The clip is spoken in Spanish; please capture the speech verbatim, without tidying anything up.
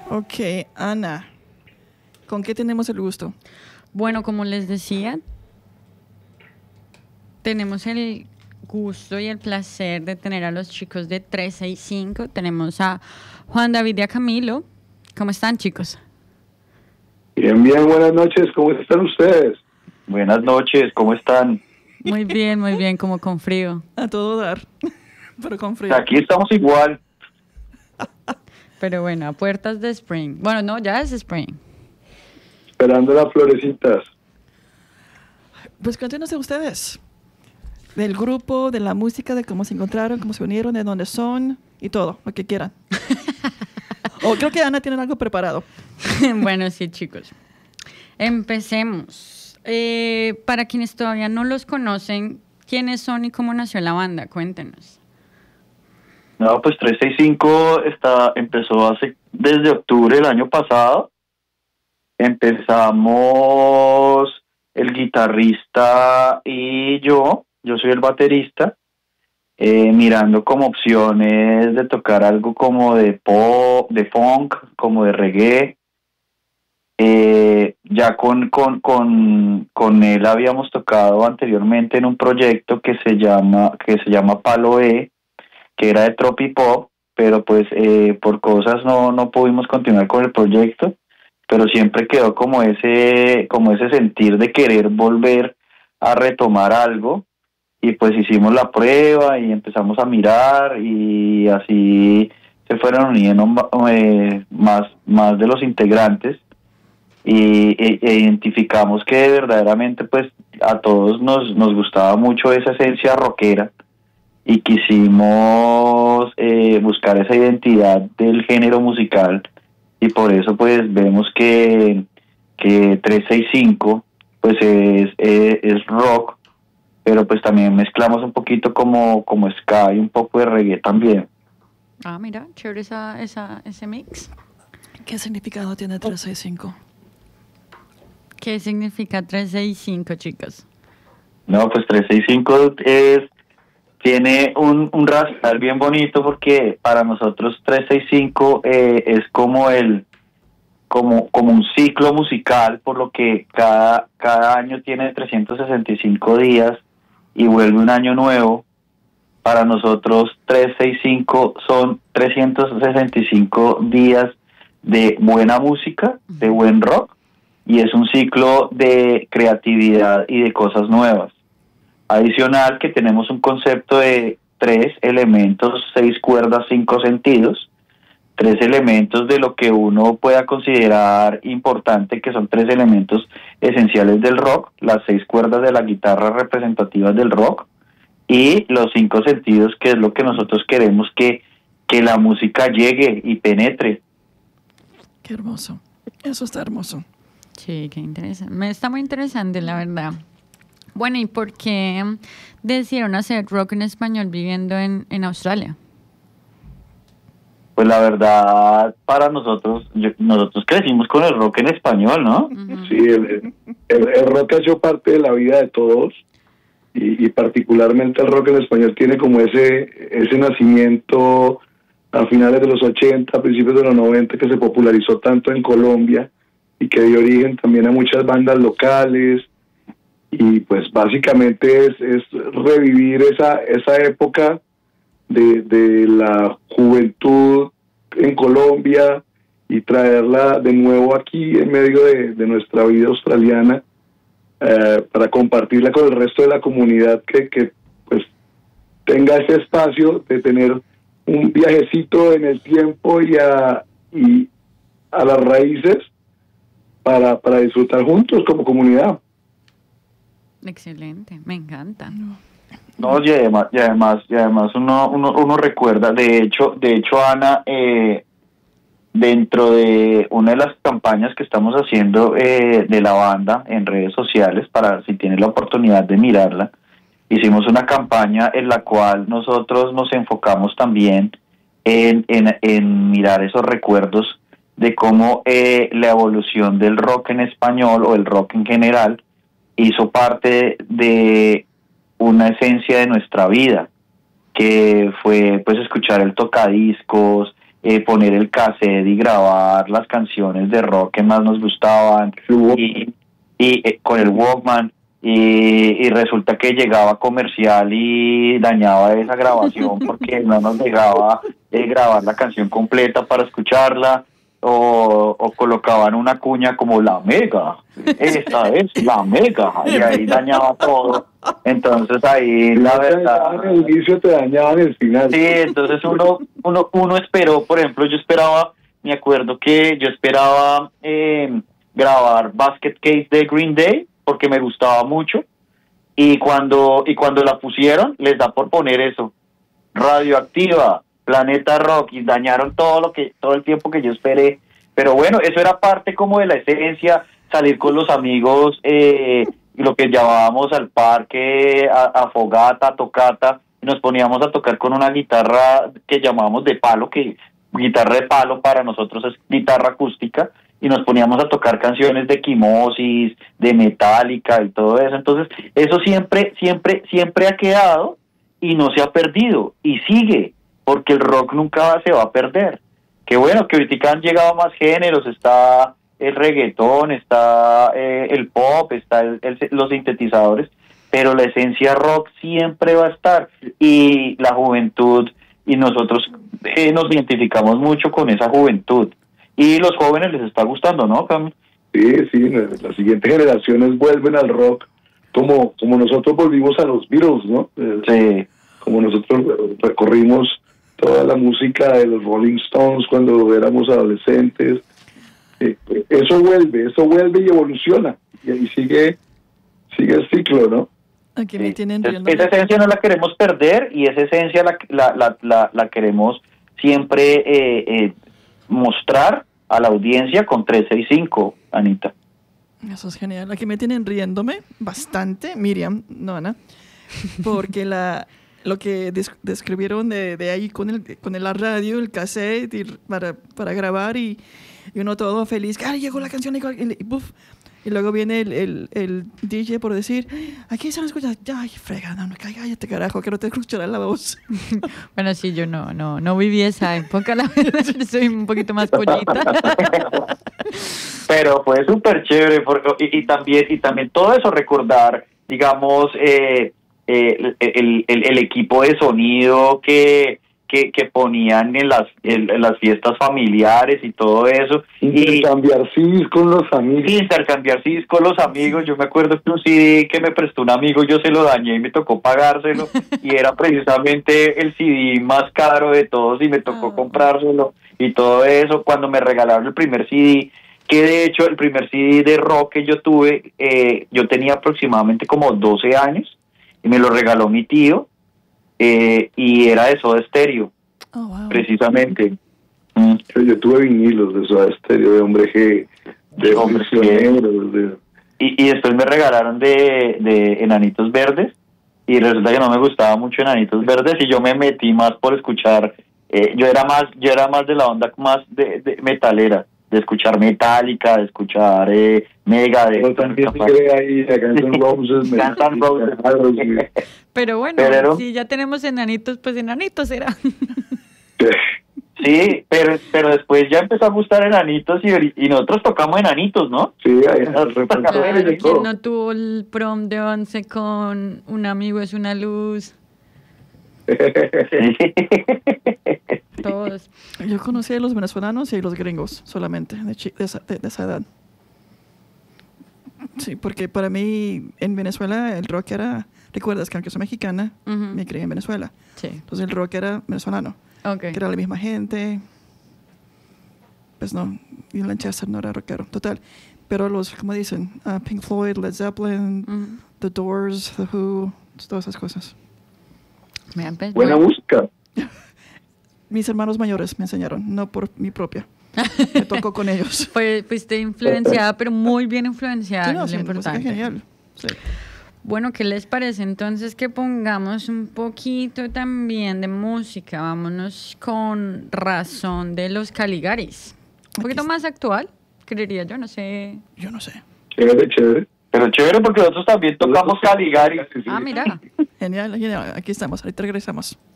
Ok, Ana, ¿con qué tenemos el gusto? Bueno, como les decía, tenemos el gusto y el placer de tener a los chicos de tres seis cinco. Tenemos a Juan David y a Camilo. ¿Cómo están, chicos? Bien, bien, buenas noches, ¿cómo están ustedes? Buenas noches, ¿cómo están? Muy bien, muy bien, como con frío. A todo dar, pero con frío. Aquí estamos igual. Pero bueno, a puertas de spring. Bueno, no, ya es spring. Esperando las florecitas. Pues cuéntenos de ustedes, del grupo, de la música, de cómo se encontraron, cómo se unieron, de dónde son y todo, lo que quieran. O creo que Ana tiene algo preparado. Bueno, sí, chicos. Empecemos. Eh, para quienes todavía no los conocen, ¿quiénes son y cómo nació la banda? Cuéntenos. No, pues tres seis cinco está, empezó hace desde octubre del año pasado. Empezamos el guitarrista y yo, yo soy el baterista, eh, mirando como opciones de tocar algo como de pop, de funk, como de reggae. Eh, ya con, con, con, con él habíamos tocado anteriormente en un proyecto que se llama, que se llama Palo E, que era de Tropipop, pero pues eh, por cosas no, no pudimos continuar con el proyecto, pero siempre quedó como ese, como ese sentir de querer volver a retomar algo, y pues hicimos la prueba y empezamos a mirar y así se fueron uniendo eh, más, más de los integrantes. Y e, e identificamos que verdaderamente pues a todos nos, nos gustaba mucho esa esencia rockera y quisimos eh, buscar esa identidad del género musical, y por eso pues vemos que, que tres seis cinco pues es, es, es rock, pero pues también mezclamos un poquito como, como ska y un poco de reggae también. Ah, mira, chévere esa, esa, ese mix. ¿Qué significado tiene tres seis cinco? ¿Qué significa tres seis cinco, chicos? No, pues tres seis cinco es, tiene un, un rascal bien bonito, porque para nosotros tres seis cinco eh, es como el como como un ciclo musical, por lo que cada cada año tiene trescientos sesenta y cinco días y vuelve un año nuevo. Para nosotros tres seis cinco son trescientos sesenta y cinco días de buena música, de buen rock, y es un ciclo de creatividad y de cosas nuevas. Adicional, que tenemos un concepto de tres elementos, seis cuerdas, cinco sentidos, tres elementos de lo que uno pueda considerar importante, que son tres elementos esenciales del rock, las seis cuerdas de la guitarra representativas del rock, y los cinco sentidos, que es lo que nosotros queremos que, que la música llegue y penetre. Qué hermoso. Eso está hermoso. Sí, qué interesante. Me está muy interesante, la verdad. Bueno, ¿y por qué decidieron hacer rock en español viviendo en, en Australia? Pues la verdad, para nosotros, yo, nosotros crecimos con el rock en español, ¿no? Uh-huh. Sí, el, el, el rock ha hecho parte de la vida de todos, y, y particularmente el rock en español tiene como ese, ese nacimiento a finales de los ochenta, a principios de los noventa, que se popularizó tanto en Colombia y que dio origen también a muchas bandas locales, y pues básicamente es, es revivir esa, esa época de, de la juventud en Colombia y traerla de nuevo aquí en medio de, de nuestra vida australiana, eh, para compartirla con el resto de la comunidad, que, que pues tenga ese espacio de tener un viajecito en el tiempo y a, y a las raíces, para, para disfrutar juntos como comunidad. Excelente, me encanta. No, y además, y además, y además uno, uno, uno recuerda, de hecho, de hecho, Ana, eh, dentro de una de las campañas que estamos haciendo eh, de la banda en redes sociales, para si tienes la oportunidad de mirarla, hicimos una campaña en la cual nosotros nos enfocamos también en, en, en mirar esos recuerdos de cómo eh, la evolución del rock en español, o el rock en general, hizo parte de una esencia de nuestra vida, que fue pues escuchar el tocadiscos, eh, poner el cassette y grabar las canciones de rock que más nos gustaban, y, y eh, con el Walkman, y, y resulta que llegaba comercial y dañaba esa grabación porque no nos dejaba eh, grabar la canción completa para escucharla, o, o colocaban una cuña como la mega, esta es la mega, y ahí dañaba todo. Entonces ahí la verdad, en el inicio te dañaban el final. sí, entonces uno uno uno esperó, por ejemplo, yo esperaba, me acuerdo que yo esperaba eh, grabar Basket Case de Green Day porque me gustaba mucho, y cuando y cuando la pusieron les da por poner eso, Radioactiva, Planeta Rock, y dañaron todo lo que todo el tiempo que yo esperé. Pero bueno, eso era parte como de la esencia, salir con los amigos, eh, lo que llamábamos al parque, a, a fogata, a tocata, y nos poníamos a tocar con una guitarra que llamábamos de palo, que guitarra de palo para nosotros es guitarra acústica, y nos poníamos a tocar canciones de Quimosis, de Metallica y todo eso. Entonces, eso siempre, siempre, siempre ha quedado y no se ha perdido, y sigue, porque el rock nunca se va a perder. Qué bueno que ahorita han llegado más géneros, está el reggaetón, está eh, el pop, está el, el, los sintetizadores, pero la esencia rock siempre va a estar, y la juventud, y nosotros eh, nos identificamos mucho con esa juventud, y los jóvenes les está gustando, ¿no, Cam? Sí, sí, las siguientes generaciones vuelven al rock como, como nosotros volvimos a los Beatles, ¿no? Sí. Como nosotros recorrimos toda la música de los Rolling Stones cuando éramos adolescentes. Eh, eso vuelve, eso vuelve y evoluciona, y ahí sigue, sigue el ciclo, ¿no? Aquí me Sí. tienen Es- riendo. esa esencia no la queremos perder, y esa esencia la, la, la, la, la queremos siempre eh, eh, mostrar a la audiencia con tres seis cinco, Anita. Eso es genial. Aquí me tienen riéndome bastante, Miriam, no, Ana, porque la, lo que des- describieron de, de ahí con el, con el la radio, el cassette y para, para grabar, y, y uno todo feliz, ¡ay, llegó la canción! Y, y, buf, y luego viene el, el, el D J por decir, aquí se nos escucha, ¡ay, frega! No, no, cállate, carajo, que no te escuchará la voz. Bueno, sí, yo no, no, no viví esa época, la verdad, soy un poquito más pollita. Pero fue súper chévere, porque, y, y también y también todo eso, recordar, digamos, eh, eh, el, el, el equipo de sonido que, que, que ponían en las, en, en las fiestas familiares y todo eso. Y Intercambiar C Ds con los amigos. intercambiar C Ds con los amigos. Yo me acuerdo que un C D que me prestó un amigo, yo se lo dañé y me tocó pagárselo, y era precisamente el C D más caro de todos, y me tocó Oh. comprárselo y todo eso. Cuando me regalaron el primer C D, que de hecho el primer C D de rock que yo tuve, eh, yo tenía aproximadamente como doce años, y me lo regaló mi tío, eh, y era de Soda Stereo, Oh, wow. precisamente. Mm. Yo, yo tuve vinilos de Soda Stereo, de Hombre G, de De Hombre G. Prisioneros, de... Y, y después me regalaron de, de Enanitos Verdes, y resulta que no me gustaba mucho Enanitos Verdes, y yo me metí más por escuchar, eh, yo era más yo era más de la onda más de, de metalera, de escuchar Metallica, de escuchar eh, Mega, de Pero también se cree ahí a Guns N' Roses, Guns N' Roses. Aerosmith. Pero bueno, Pero- si ya tenemos enanitos, pues enanitos será. Sí, pero pero después ya empezó a gustar Enanitos, y, ahori- y nosotros tocamos Enanitos, ¿no? Sí, ahí el Claro, repertorio de ¿quién todo. no tuvo el prom de once con un amigo es una luz? Todos. Yo conocí a los venezolanos y a los gringos solamente, de, chi- de, esa, de- de esa edad. Sí, porque para mí en Venezuela el rock era, recuerdas que aunque soy mexicana, Ujú. me crié en Venezuela. Sí, Entonces el rock era venezolano, ok. que era la misma gente. Pues no, y Lancaster no era rockero, total. Pero los, como dicen, uh, Pink Floyd, Led Zeppelin, Ujú. The Doors, The Who, todas esas cosas. Vean, pues, Buena bueno. música. Mis hermanos mayores me enseñaron, no por mi propia. Me tocó con ellos. Fue, fuiste influenciada, pero muy bien influenciada, Sí, no, es sí, lo música importante. genial. Sí. Bueno, ¿qué les parece entonces que pongamos un poquito también de música? Vámonos con Razón de los Caligaris. Un poquito Aquí- más actual, creería yo, no sé. Yo no sé. Chévere, chévere. Pero chévere, porque nosotros también tocamos Caligari. Sí, sí. Ah, mira. Genial, genial. Aquí estamos, ahorita regresamos.